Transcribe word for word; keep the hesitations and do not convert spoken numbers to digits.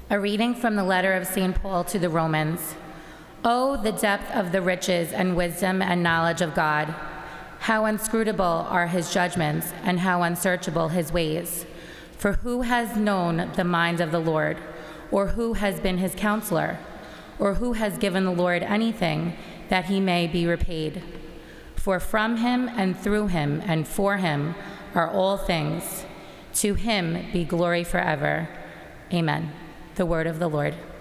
A reading from the letter of Saint Paul to the Romans. Oh, the depth of the riches and wisdom and knowledge of God! How inscrutable are his judgments, and how unsearchable his ways! For who has known the mind of the Lord, or who has been his counselor, or who has given the Lord anything that he may be repaid? For from him and through him and for him are all things. To him be glory forever. Amen. The word of the Lord.